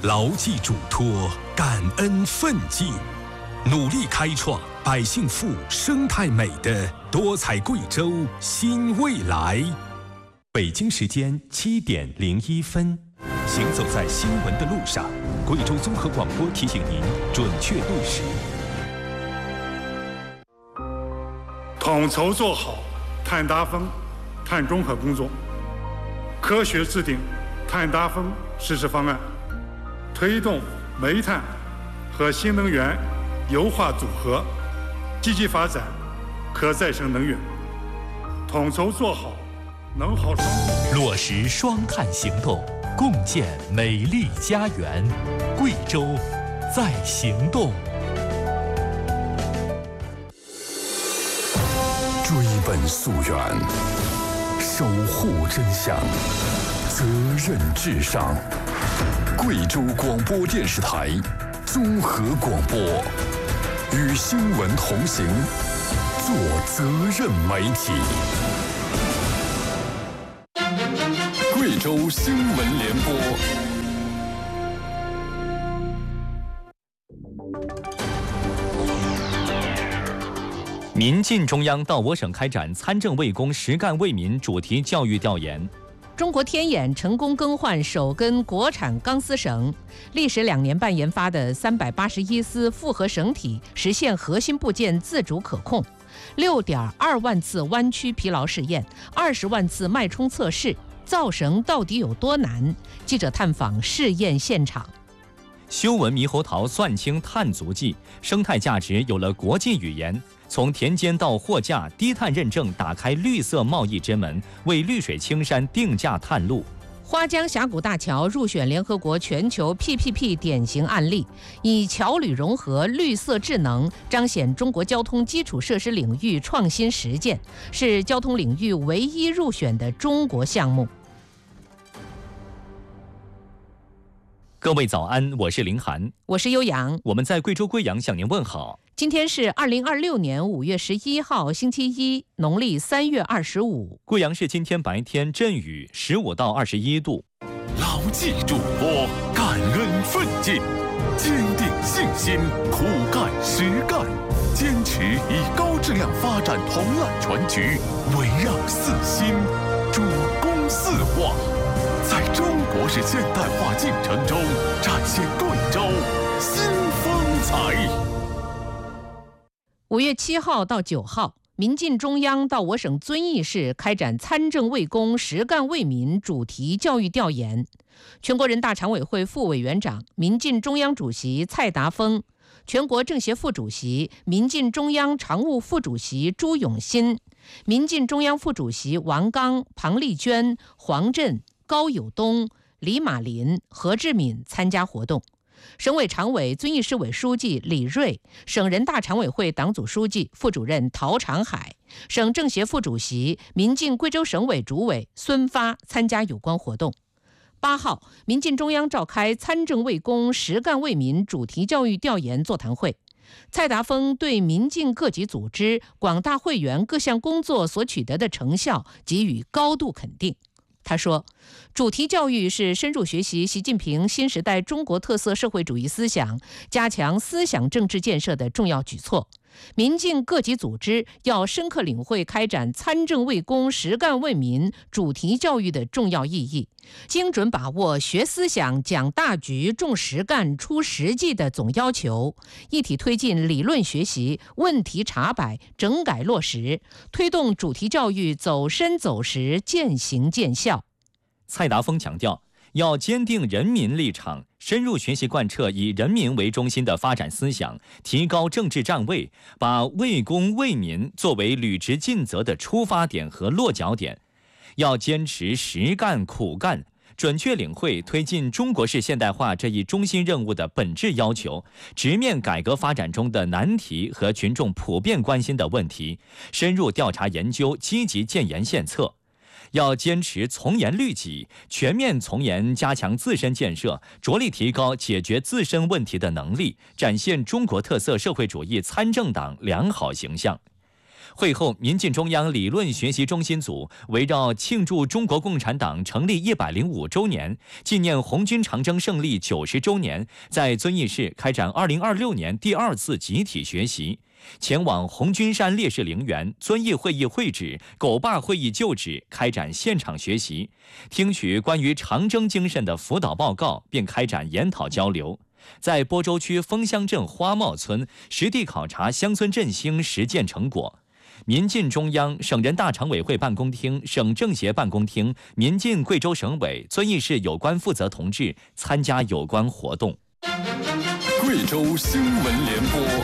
牢记嘱托，感恩奋进，努力开创百姓富、生态美的多彩贵州新未来。北京时间7点01分，行走在新闻的路上，贵州综合广播提醒您准确对时。 统筹做好碳达峰、碳中和工作，科学制定碳达峰实施方案，推动煤炭和新能源优化组合，积极发展可再生能源，统筹做好能耗双控， 落实双碳行动，共建美丽家园。贵州在行动。 追本溯源，守护真相，责任至上。贵州广播电视台综合广播，与新闻同行，做责任媒体。贵州新闻联播。 民进中央到我省开展参政为公、实干为民主题教育调研。 中国天眼成功更换首根国产钢丝绳，历时2年半研发的381丝复合绳体实现核心部件自主可控，6.2万次弯曲疲劳试验，20万次脉冲测试，造绳到底有多难？记者探访试验现场。 修文猕猴桃算清碳足迹，生态价值有了国际语言。从田间到货架，低碳认证打开绿色贸易之门，为绿水青山定价探路。 花江峡谷大桥入选联合国全球 PPP 典型案例，以桥旅融合绿色智能，彰显中国交通基础设施领域创新实践，是交通领域唯一入选的中国项目。 各位早安，我是林涵， 我是悠扬， 我们在贵州贵阳向您问好。 今天是2026年5月11号，星期一，农历3月25。 贵阳市今天白天阵雨，15到21度。 牢记嘱托，感恩奋进，坚定信心，苦干实干，坚持以高质量发展统揽全局，围绕四新，主攻四化，在中国式现代化进程中展现贵州新风采。 5月7号到9号，民进中央到我省遵义市开展参政为公、实干为民主题教育调研。全国人大常委会副委员长、民进中央主席蔡达峰，全国政协副主席、民进中央常务副主席朱永新，民进中央副主席王刚、庞丽娟、黄震、高友东、李马林、何志敏参加活动。省委常委、遵义市委书记李瑞，省人大常委会党组书记、副主任陶长海，省政协副主席、民进贵州省委主委孙发参加有关活动。8号，民进中央召开参政为公、实干为民主题教育调研座谈会。蔡达峰对民进各级组织、广大会员各项工作所取得的成效给予高度肯定。他说，主题教育是深入学习习近平新时代中国特色社会主义思想，加强思想政治建设的重要举措。民进各级组织要深刻领会开展参政为公、实干为民主题教育的重要意义，精准把握学思想、讲大局、重实干、出实际的总要求，一体推进理论学习、问题查摆、整改落实，推动主题教育走深走实、见行见效。 蔡达峰强调，要坚定人民立场，深入学习贯彻以人民为中心的发展思想，提高政治站位，把为公为民作为履职尽责的出发点和落脚点。要坚持实干苦干，准确领会推进中国式现代化这一中心任务的本质要求，直面改革发展中的难题和群众普遍关心的问题，深入调查研究，积极建言献策。要坚持从严律己，全面从严加强自身建设，着力提高解决自身问题的能力，展现中国特色社会主义参政党良好形象。 会后，民进中央理论学习中心组围绕庆祝中国共产党成立105周年、纪念红军长征胜利90周年，在遵义市开展2026年第2次集体学习。前往红军山烈士陵园、遵义会议会址、狗坝会议旧址开展现场学习，听取关于长征精神的辅导报告，并开展研讨交流。在播州区枫乡镇花茂村实地考察乡村振兴实践成果。民进中央、省人大常委会办公厅、省政协办公厅、民进贵州省委、遵义市有关负责同志参加有关活动。 贵州新闻联播。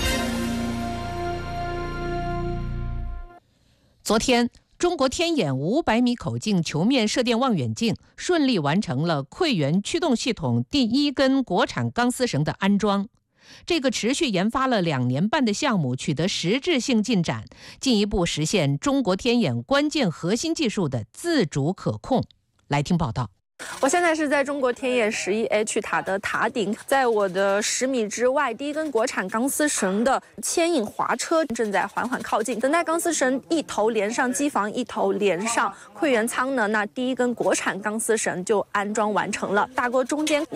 昨天，中国天眼500米口径球面射电望远镜顺利完成了馈源驱动系统第1根国产钢丝绳的安装。这个持续研发了2年半的项目取得实质性进展，进一步实现中国天眼关键核心技术的自主可控。来听报道。 我现在是在中国天眼11H 塔的塔顶，在我的10米之外，第1根国产钢丝绳的牵引滑车正在缓缓靠近。等待钢丝绳一头连上机房，一头连上馈源舱呢，那第1根国产钢丝绳就安装完成了。大锅中间